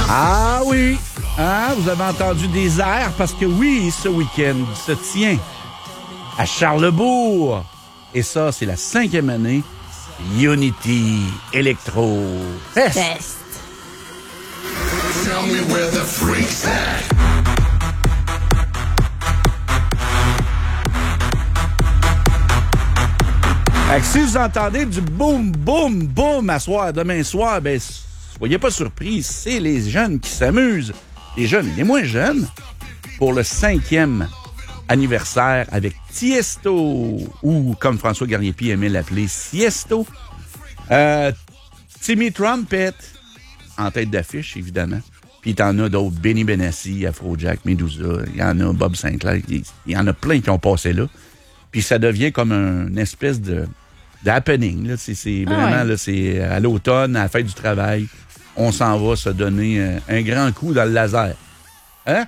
Ah oui! Hein, vous avez entendu des airs parce que oui, ce week-end se tient à Charlesbourg. Et ça, c'est la 5e année Unity Electro Fest. Tell me where the freaks at. Fait que si vous entendez du boum, boum, boum à soir, demain soir, ben, soyez pas surpris, c'est les jeunes qui s'amusent. Les jeunes et les moins jeunes pour le 5e anniversaire avec Tiesto, ou comme François Garnier-Pi aimait l'appeler, Siesto. Timmy Trumpet, en tête d'affiche, évidemment. Puis t'en as d'autres, Benny Benassi, Afrojack, Medusa, il y en a Bob Sinclair, il y en a plein qui ont passé là. Puis ça devient comme une espèce de happening. Là. C'est vraiment, là, c'est à l'automne, à la fête du travail, on s'en va se donner un grand coup dans le laser. Hein?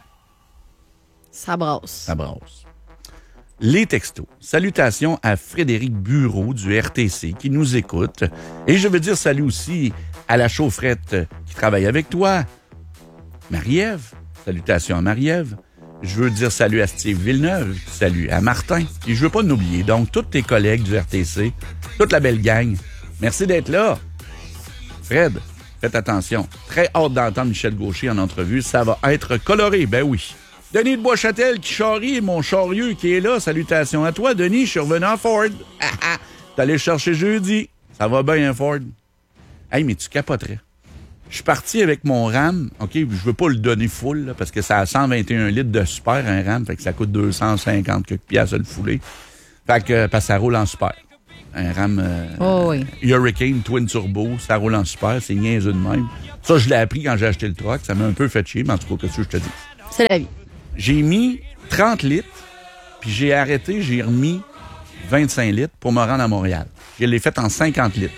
Ça brasse. Ça brasse. Les textos. Salutations à Frédéric Bureau du RTC qui nous écoute. Et je veux dire salut aussi à la chaufferette qui travaille avec toi, Marie-Ève. Salutations à Marie-Ève. Je veux dire salut à Steve Villeneuve, salut à Martin. Et je veux pas l'oublier. Donc, tous tes collègues du RTC, toute la belle gang, merci d'être là. Fred, faites attention. Très hâte d'entendre Michel Gaucher en entrevue. Ça va être coloré, ben oui. Denis de Boischâtel qui charrie, mon charieux qui est là. Salutations à toi, Denis. Je suis revenu en Ford. T'es allé chercher jeudi. Ça va bien, hein, Ford? Hey, mais tu capoterais. Je suis parti avec mon RAM, OK, je veux pas le donner full, là, parce que ça a 121 litres de super, un RAM, fait que ça coûte 250 quelques piastres à le fouler. Fait que, parce que ça roule en super. Un RAM Hurricane Twin Turbo, ça roule en super, c'est niaiseux de même. Ça, je l'ai appris quand j'ai acheté le truck, ça m'a un peu fait chier, mais en tout cas, qu'est-ce que je te dis? C'est la vie. J'ai mis 30 litres, puis j'ai arrêté, j'ai remis 25 litres pour me rendre à Montréal. Je l'ai fait en 50 litres.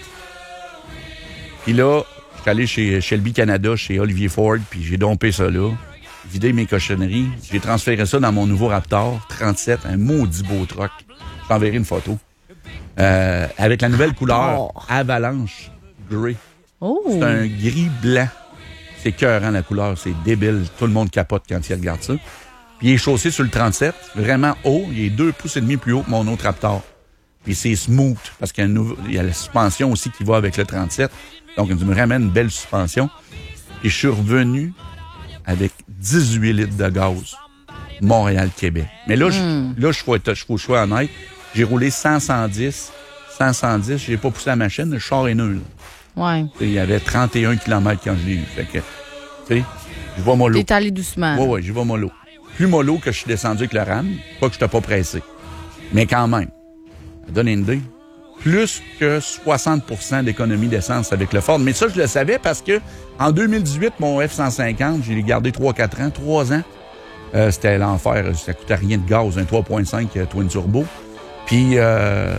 Puis là, je suis allé chez Shelby Canada, chez Olivier Ford, puis j'ai dompé ça là, vidé mes cochonneries. J'ai transféré ça dans mon nouveau Raptor 37, un maudit beau truck. Je t'enverrai une photo. Avec la nouvelle couleur Avalanche Grey. Oh. C'est un gris blanc. C'est écœurant la couleur, c'est débile. Tout le monde capote quand il regarde ça. Puis il est chaussé sur le 37, vraiment haut. Il est 2,5 pouces plus haut que mon autre Raptor. Puis c'est smooth, parce qu'il y a la suspension aussi qui va avec le 37. Donc, il me ramène une belle suspension. Et je suis revenu avec 18 litres de gaz. Montréal-Québec. Mais là, je faut choix honnête. J'ai roulé 110. J'ai pas poussé la machine. Le char est nul. Ouais. Il y avait 31 km quand je l'ai eu. Fait que, tu sais, je vais mollo. T'es allé doucement. Oui, je vais mollo. Plus mollo que je suis descendu avec le RAM. Pas que je t'ai pas pressé. Mais quand même, ça donne une idée. Plus que 60% d'économie d'essence avec le Ford. Mais ça, je le savais parce que en 2018, mon F-150, j'ai gardé 3 ans. C'était l'enfer. Ça coûtait rien de gaz, un 3.5 Twin Turbo. Puis là,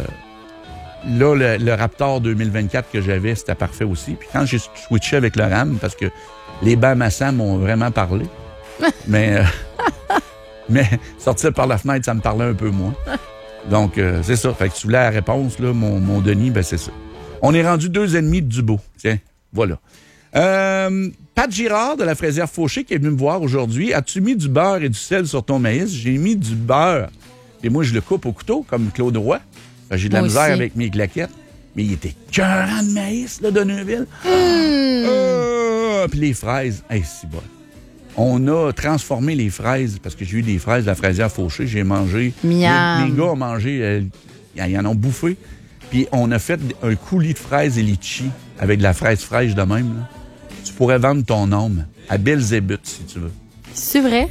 le Raptor 2024 que j'avais, c'était parfait aussi. Puis quand j'ai switché avec le RAM, parce que les bancs massants m'ont vraiment parlé. mais sortir par la fenêtre, ça me parlait un peu moins. Donc, c'est ça. Fait que tu voulais la réponse, là, mon Denis, ben c'est ça. On est rendu 2,5 de Dubo. Tiens, voilà. Pat Girard de la Fraisière Fauché qui est venu me voir aujourd'hui. As-tu mis du beurre et du sel sur ton maïs? J'ai mis du beurre. Et moi, je le coupe au couteau, comme Claude Roy. J'ai de la misère avec mes claquettes. Mais il était cœurant de maïs, là, de Neuville. Puis les fraises, c'est bon. On a transformé les fraises, parce que j'ai eu des fraises de la Fraisière Fauché. J'ai mangé. Les gars ont mangé, ils en ont bouffé. Puis on a fait un coulis de fraises et litchi avec de la fraise fraîche de même. Là. Tu pourrais vendre ton âme à Belzébuth, si tu veux. C'est vrai?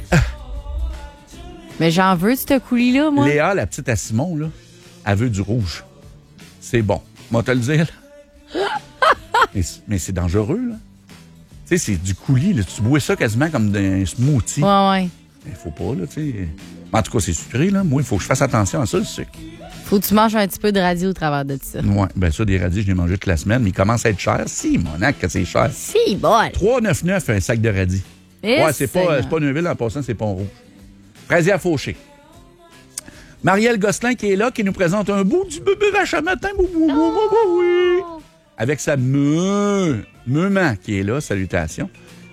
Mais j'en veux, ce coulis-là, moi. Léa, la petite à Simon, là, elle veut du rouge. C'est bon. Moi, te le dire. mais c'est dangereux, là. Tu sais, c'est du coulis, là. Tu bois ça quasiment comme d'un smoothie. Ouais. Il faut pas, là, tu sais. En tout cas, c'est sucré, là. Moi, il faut que je fasse attention à ça, le sucre. Faut que tu manges un petit peu de radis au travers de ça. Ouais, ben ça, des radis, je l'ai mangé toute la semaine, mais il commence à être cher. Si, mon acte, que c'est cher. Si, bon. 3,99 un sac de radis. Ouais, c'est pas Neuville, en passant, c'est Pont-Rouge. Fraisière Fauché. Marielle Gosselin qui est là, qui nous présente un bout du bébé vache à matin. Oui. Avec sa maman qui est là, salutations.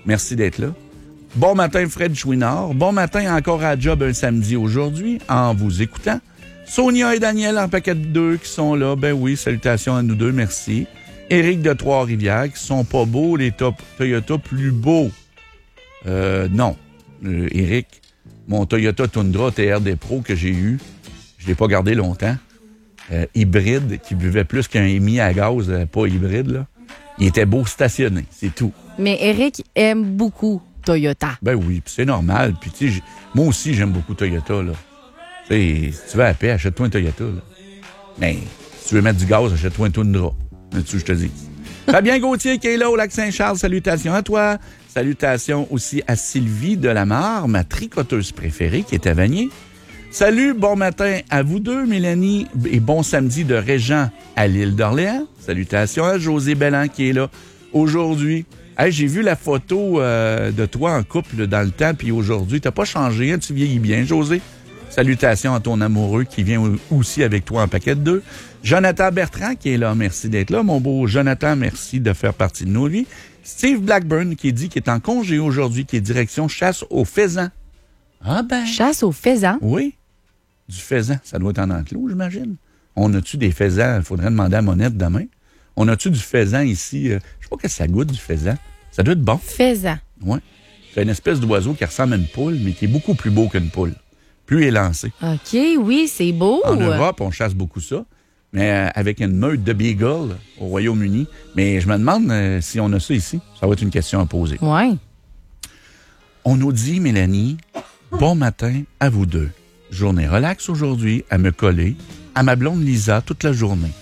Merci d'être là. Bon matin, Fred Chouinard. Bon matin encore à job un samedi aujourd'hui, en vous écoutant. Sonia et Daniel en paquet de 2 qui sont là. Ben oui, salutations à nous deux, merci. Éric de Trois-Rivières qui sont pas beaux, les Toyota plus beaux. Non. Éric, mon Toyota Tundra TRD Pro que j'ai eu, je l'ai pas gardé longtemps. Hybride, qui buvait plus qu'un émis à gaz, pas hybride, là. Il était beau stationné, c'est tout. Mais Eric aime beaucoup Toyota. Ben oui, puis c'est normal. Puis tu sais, moi aussi, j'aime beaucoup Toyota, là. Tu sais, si tu veux à la paix, achète-toi un Toyota, là. Mais si tu veux mettre du gaz, achète-toi un Tundra. Là-dessus, je te dis. Fabien Gauthier qui est là au Lac-Saint-Charles, salutations à toi. Salutations aussi à Sylvie Delamarre, ma tricoteuse préférée, qui est à Vanier. Salut, bon matin à vous deux, Mélanie, et bon samedi de Régent à l'île d'Orléans. Salutations à José Bellan qui est là aujourd'hui. Hey, j'ai vu la photo de toi en couple dans le temps, puis aujourd'hui, t'as pas changé, hein, tu vieillis bien, José. Salutations à ton amoureux qui vient aussi avec toi en paquet de 2. Jonathan Bertrand qui est là, merci d'être là, mon beau Jonathan, merci de faire partie de nos vies. Steve Blackburn qui dit qu'il est en congé aujourd'hui, qui est direction chasse aux faisans. Ah ben... Chasse aux faisans? Oui, du faisan. Ça doit être en enclos, j'imagine. On a-tu des faisans? Il faudrait demander à Monette demain. On a-tu du faisan ici? Je sais pas que ça goûte, du faisan. Ça doit être bon. Faisan. Oui. C'est une espèce d'oiseau qui ressemble à une poule, mais qui est beaucoup plus beau qu'une poule. Plus élancé. OK, oui, c'est beau. En Europe, on chasse beaucoup ça, mais avec une meute de beagle au Royaume-Uni. Mais je me demande si on a ça ici. Ça va être une question à poser. Oui. On nous dit, Mélanie, bon matin à vous deux. Journée relax aujourd'hui, à me coller à ma blonde Lisa toute la journée.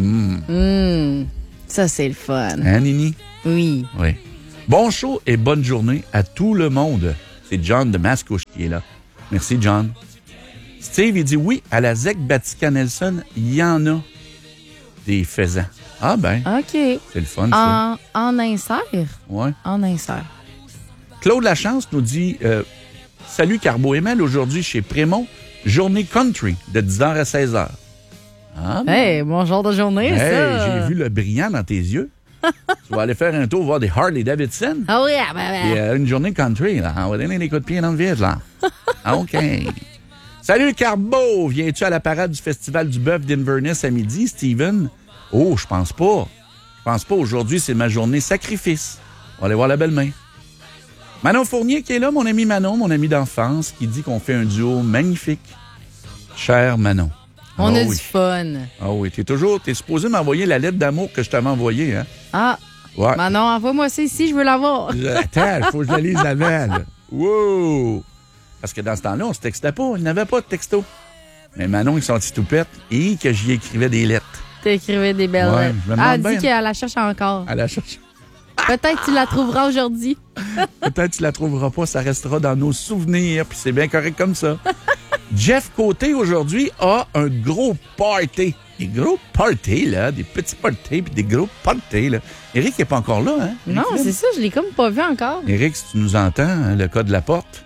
Ça, c'est le fun. Hein, Nini? Oui. Oui. Bon show et bonne journée à tout le monde. C'est John de Mascouche qui est là. Merci, John. Steve, il dit oui, à la ZEC Vatican-Nelson, il y en a des faisans. Ah ben, OK. c'est le fun, ça. En insert? Ouais. En insert. Claude Lachance nous dit salut Carbo et Mel, aujourd'hui chez Prémont, journée country de 10h à 16h. Ah ben. Hey, bon genre de journée, ça. J'ai vu le brillant dans tes yeux. Tu vas aller faire un tour voir des Harley Davidson. Ah oui, Et une journée country, là. On va donner des coups de pied dans le vide, là. OK. Salut, Carbo! Viens-tu à la parade du Festival du Bœuf d'Inverness à midi, Steven? Oh, je pense pas. Je pense pas. Aujourd'hui, c'est ma journée sacrifice. On va aller voir la belle-main. Manon Fournier qui est là, mon ami Manon, mon ami d'enfance, qui dit qu'on fait un duo magnifique. Cher Manon. On a oui. du fun. Ah oui, t'es supposé m'envoyer la lettre d'amour que je t'avais envoyée, hein? Ah, Ouais. Manon, envoie-moi ça ici, je veux l'avoir. Attends, il faut que je la lise avant, là. Wow! Parce que dans ce temps-là, on se textait pas. Il n'avait pas de texto. Mais Manon, il sentit tout pète et que j'y écrivais des lettres. T'écrivais des belles Ouais, lettres. je me demande Elle dit bien. qu'elle la cherche encore. À la cherche. Peut-être que tu la trouveras aujourd'hui. Peut-être que tu la trouveras pas, ça restera dans nos souvenirs, puis c'est bien correct comme ça. Jeff Côté, aujourd'hui, a un gros party. Des gros parties, là. Des petits parties, puis des gros parties, là. Éric n'est pas encore là, hein? Non, Éric, c'est ça, je l'ai comme pas vu encore. Éric, si tu nous entends, hein, le code de la porte,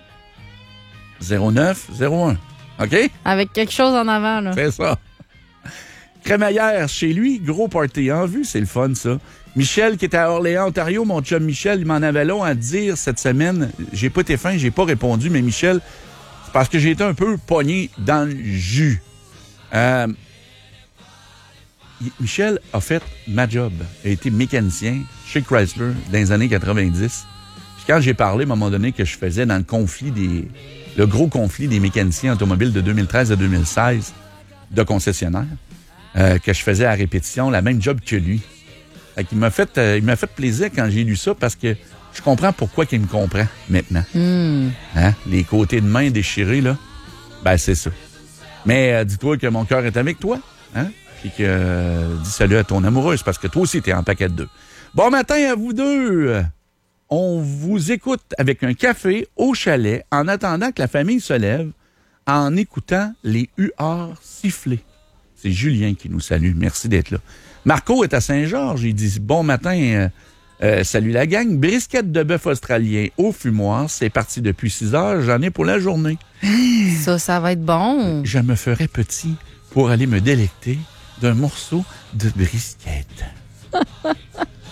0901. OK? Avec quelque chose en avant, là. C'est ça. Crémaillère, chez lui, gros party en vue, c'est le fun, ça. Michel, qui était à Orléans, Ontario, mon chum Michel, il m'en avait long à dire cette semaine. J'ai pas été fin, j'ai pas répondu, mais Michel, c'est parce que j'ai été un peu pogné dans le jus. Michel a fait ma job. Il a été mécanicien chez Chrysler dans les années 90. Puis quand j'ai parlé, à un moment donné, que je faisais dans le gros conflit des mécaniciens automobiles de 2013 à 2016 de concessionnaires, que je faisais à répétition, la même job que lui. Il m'a fait plaisir quand j'ai lu ça parce que je comprends pourquoi il me comprend maintenant. Hein? Les côtés de main déchirés, là, ben c'est ça. Mais dis-toi que mon cœur est avec toi, hein? Puis que dis salut à ton amoureuse parce que toi aussi, t'es en paquet de 2. Bon matin à vous deux! On vous écoute avec un café au chalet en attendant que la famille se lève en écoutant les huards siffler. C'est Julien qui nous salue. Merci d'être là. Marco est à Saint-Georges. Il dit bon matin, salut la gang. Brisquette de bœuf australien au fumoir. C'est parti depuis 6 heures. J'en ai pour la journée. Ça va être bon. Je me ferai petit pour aller me délecter d'un morceau de brisquette.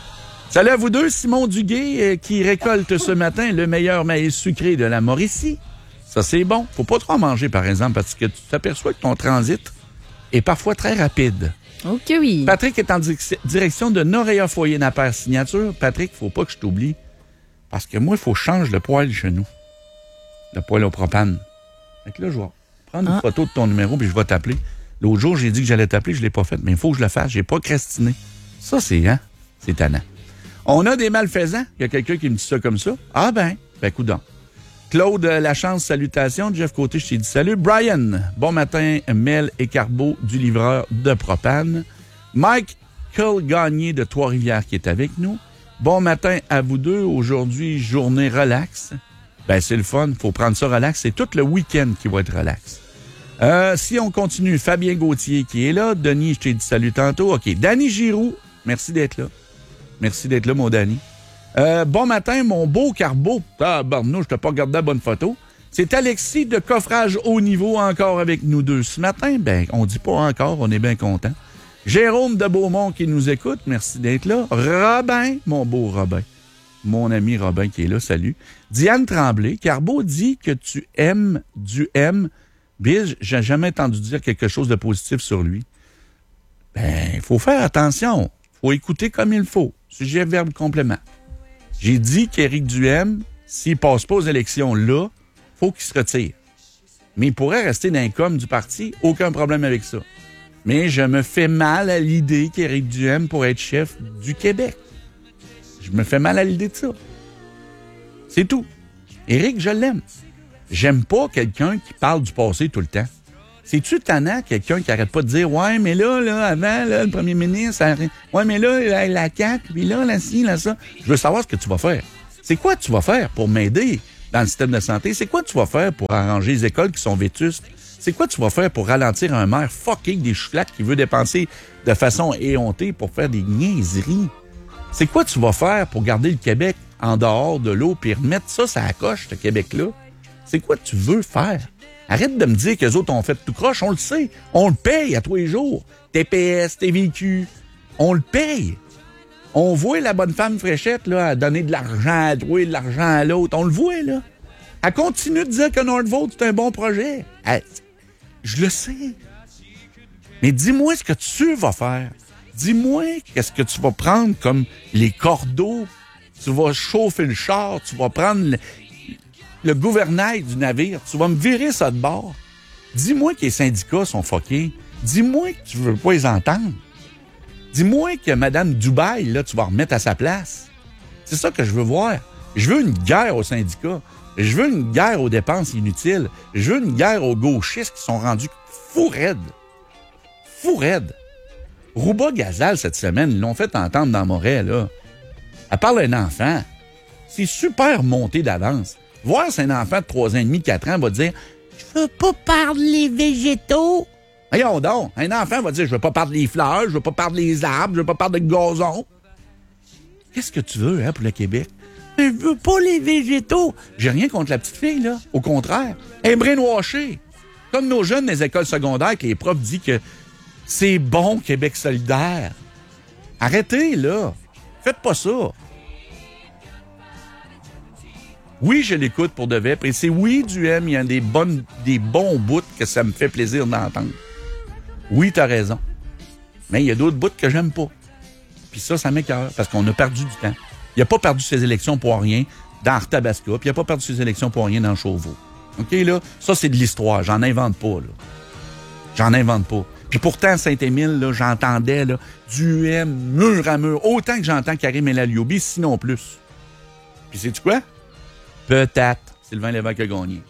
Salut à vous deux, Simon Duguay qui récolte ce matin le meilleur maïs sucré de la Mauricie. Ça, c'est bon. Faut pas trop en manger, par exemple, parce que tu t'aperçois que ton transit est parfois très rapide. Ok, oui. Patrick est en direction de Noréa Foyer Napper Signature. Patrick, faut pas que je t'oublie. Parce que moi, il faut que je change le poêle chez nous. Le poêle au propane. Fait que là, je vais prendre une photo de ton numéro puis je vais t'appeler. L'autre jour, j'ai dit que j'allais t'appeler, je l'ai pas fait. Mais il faut que je le fasse. J'ai procrastiné. Ça, c'est tannant. On a des malfaisants. Il y a quelqu'un qui me dit ça comme ça. Ah ben coudonc. Claude Lachance, salutations. Jeff Côté, je t'ai dit salut. Brian, bon matin, Mel et Carbo du livreur de propane. Mike Gagné de Trois-Rivières qui est avec nous. Bon matin à vous deux. Aujourd'hui, journée relax. Ben, c'est le fun. Faut prendre ça relax. C'est tout le week-end qui va être relax. Si on continue, Fabien Gauthier qui est là. Denis, je t'ai dit salut tantôt. OK. Danny Giroux, merci d'être là. Merci d'être là, mon Danny. Bon matin, mon beau Carbo. Ah, Barnou, je t'ai pas regardé la bonne photo. C'est Alexis de Coffrage Haut Niveau encore avec nous deux ce matin. Ben, on dit pas encore, on est bien content. Jérôme de Beaumont qui nous écoute, merci d'être là. Robin, mon beau Robin. Mon ami Robin qui est là, salut. Diane Tremblay, Carbo dit que tu aimes du M. Biz, j'ai jamais entendu dire quelque chose de positif sur lui. Ben, il faut faire attention. Faut écouter comme il faut. Sujet, verbe, complément. J'ai dit qu'Éric Duhem, s'il passe pas aux élections là, faut qu'il se retire. Mais il pourrait rester dans les coms du parti, aucun problème avec ça. Mais je me fais mal à l'idée qu'Éric Duhem pourrait être chef du Québec. Je me fais mal à l'idée de ça. C'est tout. Éric, je l'aime. J'aime pas quelqu'un qui parle du passé tout le temps. C'est-tu tannant, quelqu'un qui arrête pas de dire « Ouais, mais là, avant, là, le premier ministre, ouais, mais là, la CAQ, puis là, ci, là, ça. » Je veux savoir ce que tu vas faire. C'est quoi tu vas faire pour m'aider dans le système de santé? C'est quoi tu vas faire pour arranger les écoles qui sont vétustes? C'est quoi tu vas faire pour ralentir un maire fucking des chouclacs qui veut dépenser de façon éhontée pour faire des niaiseries? C'est quoi tu vas faire pour garder le Québec en dehors de l'eau puis remettre ça à la coche, ce Québec-là? C'est quoi tu veux faire? Arrête de me dire qu'eux autres ont fait tout croche, on le sait. On le paye à tous les jours. TPS, TVQ, on le paye. On voit la bonne femme Fréchette là, à donner de l'argent à toi, de l'argent à l'autre. On le voit, là. Elle continue de dire que Nordvolt, c'est un bon projet. Je le sais. Mais dis-moi ce que tu vas faire. Dis-moi qu'est-ce que tu vas prendre comme les cordeaux. Tu vas chauffer le char, tu vas prendre le gouvernail du navire, tu vas me virer ça de bord. Dis-moi que les syndicats sont fuckés. Dis-moi que tu veux pas les entendre. Dis-moi que Mme Dubaï, là, tu vas remettre à sa place. C'est ça que je veux voir. Je veux une guerre aux syndicats. Je veux une guerre aux dépenses inutiles. Je veux une guerre aux gauchistes qui sont rendus fous raides. Fous raides. Rouba Gazal, cette semaine, ils l'ont fait entendre dans Moret, là. Elle parle d'un enfant. C'est super monté d'avance. Voir si un enfant de 3 ans et demi, 4 ans va dire « Je veux pas parler végétaux. » Voyons donc, un enfant va dire « Je veux pas parler les fleurs, je veux pas parler les arbres, je veux pas parler de gazon. » Qu'est-ce que tu veux, hein, pour le Québec? Je veux pas les végétaux. J'ai rien contre la petite fille, là. Au contraire. Elle est brainwashée. Comme nos jeunes des écoles secondaires, que les profs disent que c'est bon, Québec solidaire. Arrêtez, là. Faites pas ça. Oui, je l'écoute pour de vrai. Et c'est oui, Duhem, il y a des bons bouts que ça me fait plaisir d'entendre. Oui, t'as raison. Mais il y a d'autres bouts que j'aime pas. Puis ça m'écoeure, parce qu'on a perdu du temps. Il a pas perdu ses élections pour rien dans Arthabasca, puis il a pas perdu ses élections pour rien dans Chauveau. OK, là? Ça, c'est de l'histoire. J'en invente pas, là. J'en invente pas. Puis pourtant, Saint-Émile, là, j'entendais, là, Duhem, mur à mur. Autant que j'entends Karim El Aliobi, sinon plus. Puis sais-tu quoi? Peut-être. Sylvain Lévesque a gagné.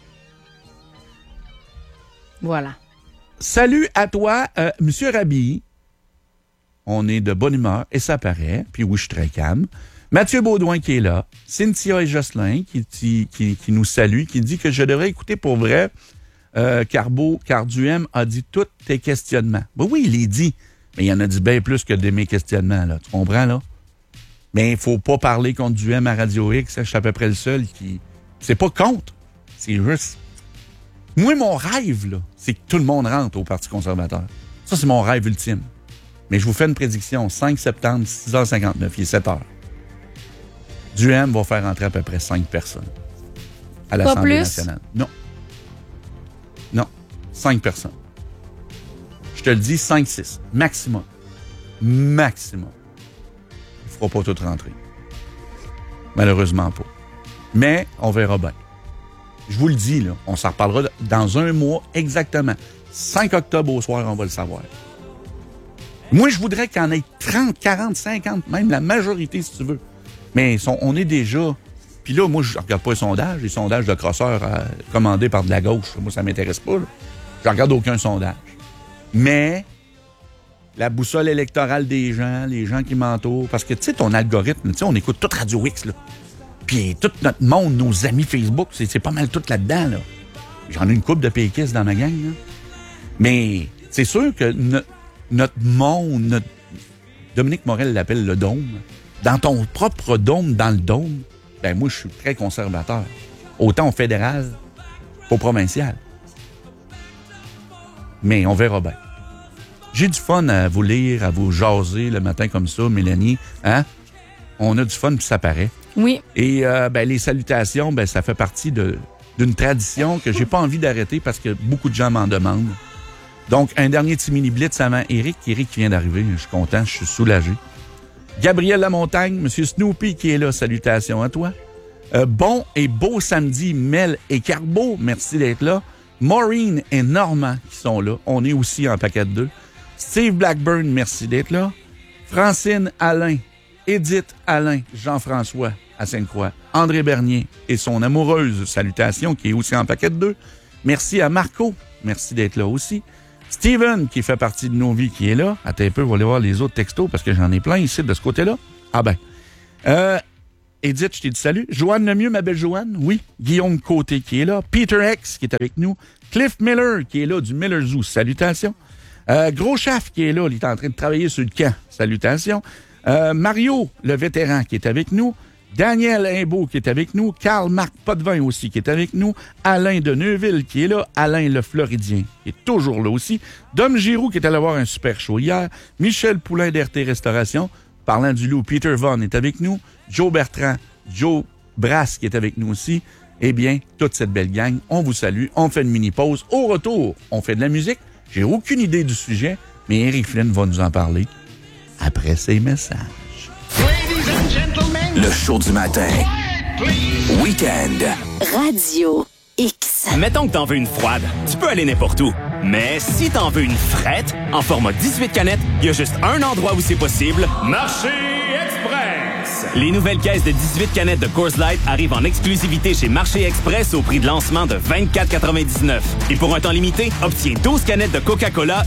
Voilà. Salut à toi, Monsieur Rabi. On est de bonne humeur, et ça paraît. Puis oui, je suis très calme. Mathieu Baudouin qui est là. Cynthia et Jocelyn qui nous saluent, qui dit que je devrais écouter pour vrai Carbo, car Duhem a dit tous tes questionnements. Ben oui, il les dit. Mais il en a dit bien plus que de mes questionnements, là. Tu comprends, là? Mais il faut pas parler contre Duhem à Radio X. Je suis à peu près le seul qui... C'est pas contre. C'est juste... Moi, mon rêve, là, c'est que tout le monde rentre au Parti conservateur. Ça, c'est mon rêve ultime. Mais je vous fais une prédiction. 5 septembre, 6h59, il est 7h. Duhem va faire entrer à peu près 5 personnes à l'Assemblée nationale. Non. 5 personnes. Je te le dis, 5-6. Maximum. Il ne fera pas tout rentrer. Malheureusement pas. Mais on verra bien. Je vous le dis, là, on s'en reparlera dans un mois exactement. 5 octobre au soir, on va le savoir. Moi, je voudrais qu'il y en ait 30, 40, 50, même la majorité, si tu veux. Mais on est déjà... Puis là, moi, je regarde pas les sondages de crosseurs commandés par de la gauche. Moi, ça m'intéresse pas. Là. Je regarde aucun sondage. Mais la boussole électorale des gens, les gens qui m'entourent, parce que, tu sais, ton algorithme, tu sais, on écoute toute Radio X, là. Puis tout notre monde, nos amis Facebook, c'est pas mal tout là-dedans, là. J'en ai une couple de péquistes dans ma gang, là. Mais c'est sûr que notre monde, Dominique Morel l'appelle le dôme. Dans ton propre dôme, dans le dôme, ben moi, je suis très conservateur. Autant au fédéral qu'au provincial. Mais on verra bien. J'ai du fun à vous lire, à vous jaser le matin comme ça, Mélanie. Hein? On a du fun, puis ça paraît. Oui. Et les salutations, ça fait partie d'une tradition que j'ai pas envie d'arrêter parce que beaucoup de gens m'en demandent. Donc, un dernier petit mini-blitz avant Éric. Éric qui vient d'arriver. Je suis content, je suis soulagé. Gabriel Lamontagne, Monsieur Snoopy qui est là. Salutations à toi. Bon et beau samedi, Mel et Carbo. Merci d'être là. Maureen et Normand qui sont là. On est aussi en paquet de 2. Steve Blackburn, merci d'être là. Francine Alain, Edith Alain, Jean-François à Sainte-Croix. André Bernier et son amoureuse, salutations, qui est aussi en paquet de 2. Merci à Marco. Merci d'être là aussi. Steven, qui fait partie de nos vies, qui est là. Attends un peu, on va aller voir les autres textos parce que j'en ai plein ici de ce côté-là. Ah ben. Edith, je t'ai dit salut. Joanne Lemieux, ma belle Joanne. Oui. Guillaume Côté, qui est là. Peter X, qui est avec nous. Cliff Miller, qui est là, du Miller Zoo. Salutations. Gros Chaf, qui est là. Il est en train de travailler sur le camp. Salutations. Mario, le vétéran, qui est avec nous. Daniel Imbeau, qui est avec nous. Carl-Marc Potvin aussi, qui est avec nous. Alain de Neuville, qui est là. Alain le Floridien, qui est toujours là aussi. Dom Giroux, qui est allé voir un super show hier. Michel Poulain d'RT Restauration. Parlant du loup, Peter Vaughan est avec nous. Joe Bertrand, Joe Brass, qui est avec nous aussi. Eh bien, toute cette belle gang, on vous salue. On fait une mini-pause. Au retour, on fait de la musique. J'ai aucune idée du sujet, mais Eric Flynn va nous en parler après ces messages. Le show du matin. Week-end. Radio X. Mettons que t'en veux une froide, tu peux aller n'importe où. Mais si t'en veux une frette, en format 18 canettes, il y a juste un endroit où c'est possible. Marché Express! Les nouvelles caisses de 18 canettes de Coors Light arrivent en exclusivité chez Marché Express au prix de lancement de 24,99. Et pour un temps limité, obtiens 12 canettes de Coca-Cola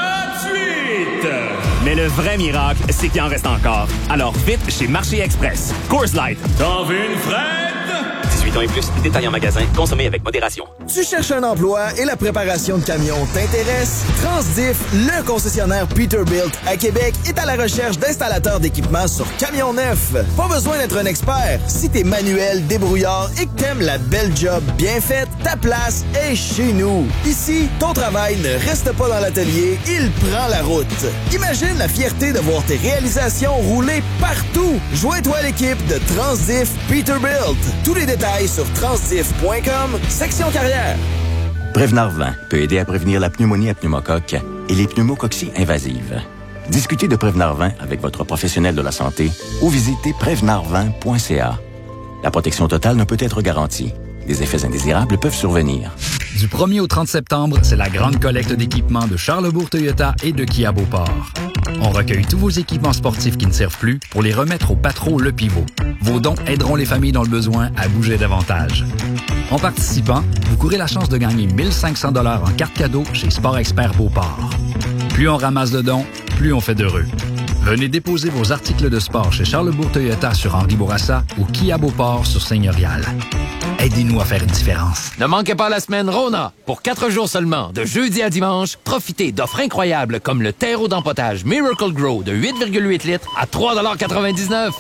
gratuites! Mais le vrai miracle, c'est qu'il en reste encore. Alors vite chez Marché Express. Coors Light. T'en veux une frette? 18 ans et plus, détails en magasin, consommez avec modération. Tu cherches un emploi et la préparation de camions t'intéresse? Transdiff, le concessionnaire Peterbilt à Québec, est à la recherche d'installateurs d'équipements sur camions neufs. Pas besoin d'être un expert. Si t'es manuel, débrouillard et que t'aimes la belle job bien faite, ta place est chez nous. Ici, ton travail ne reste pas dans l'atelier, il prend la route. Imagine la fierté de voir tes réalisations rouler partout. Joins-toi à l'équipe de Transdiff Peterbilt. Tous les détails sur transdiff.com, section carrière. Prévenard 20 peut aider à prévenir la pneumonie à pneumocoque et les pneumococcies invasives. Discutez de Prévenard 20 avec votre professionnel de la santé ou visitez prévenard20.ca. La protection totale ne peut être garantie. Des effets indésirables peuvent survenir. Du 1er au 30 septembre, c'est la grande collecte d'équipements de Charlesbourg Toyota et de Kia Beauport. On recueille tous vos équipements sportifs qui ne servent plus pour les remettre au Patro Le Pivot. Vos dons aideront les familles dans le besoin à bouger davantage. En participant, vous courez la chance de gagner 1 500 $ en carte cadeau chez Sport Expert Beauport. Plus on ramasse de dons, plus on fait d'heureux. Venez déposer vos articles de sport chez Charlesbourg Toyota sur Henri Bourassa ou Kia Beauport sur Seigneurial. Aidez-nous à faire une différence. Ne manquez pas la semaine Rona. Pour 4 jours seulement, de jeudi à dimanche, profitez d'offres incroyables comme le terreau d'empotage Miracle Grow de 8,8 litres à 3,99 $.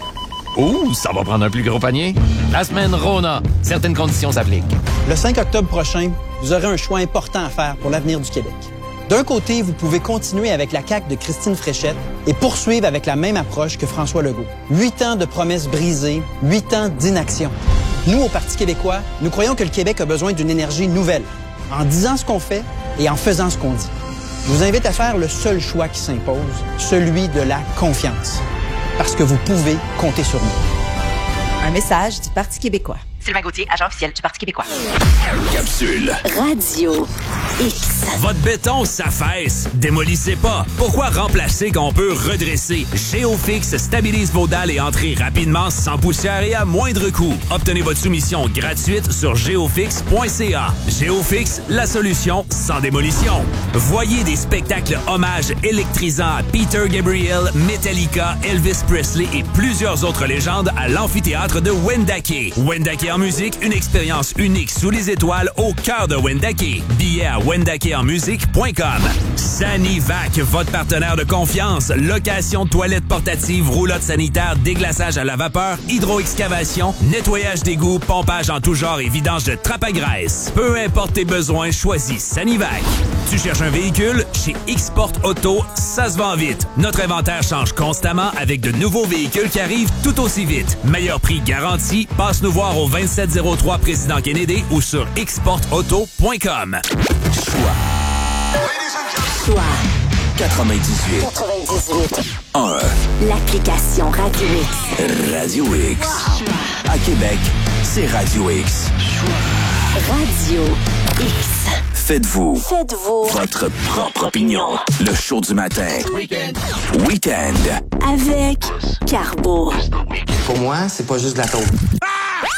Ouh, ça va prendre un plus gros panier. La semaine Rona. Certaines conditions s'appliquent. Le 5 octobre prochain, vous aurez un choix important à faire pour l'avenir du Québec. D'un côté, vous pouvez continuer avec la CAQ de Christine Fréchette et poursuivre avec la même approche que François Legault. 8 ans de promesses brisées, 8 ans d'inaction. Nous, au Parti québécois, nous croyons que le Québec a besoin d'une énergie nouvelle, en disant ce qu'on fait et en faisant ce qu'on dit. Je vous invite à faire le seul choix qui s'impose, celui de la confiance. Parce que vous pouvez compter sur nous. Un message du Parti québécois. Sylvain Gauthier, agent officiel du Parti québécois. Capsule. Radio X. Votre béton s'affaisse. Démolissez pas. Pourquoi remplacer quand on peut redresser? Géofix stabilise vos dalles et entrées rapidement, sans poussière et à moindre coût. Obtenez votre soumission gratuite sur geofix.ca. Géofix, la solution sans démolition. Voyez des spectacles hommages électrisants à Peter Gabriel, Metallica, Elvis Presley et plusieurs autres légendes à l'amphithéâtre de Wendake. Wendake en musique, une expérience unique sous les étoiles au cœur de Wendake. Billets à wendakeenmusique.com. Sanivac, votre partenaire de confiance. Location de toilettes portatives, roulotte sanitaire, déglaçage à la vapeur, hydro-excavation, nettoyage d'égouts, pompage en tout genre et vidange de trappe à graisse. Peu importe tes besoins, choisis Sanivac. Tu cherches un véhicule? Chez Xport Auto, ça se vend vite. Notre inventaire change constamment avec de nouveaux véhicules qui arrivent tout aussi vite. Meilleur prix garanti. Passe nous voir au 2703 Président Kennedy ou sur xportauto.com. Choix 98. 1. L'application Radio X. Radio X. À Québec, c'est Radio X. Radio X. Faites-vous votre propre opinion. Le show du matin. Weekend. Avec Carbo. Pour moi, c'est pas juste de la taupe.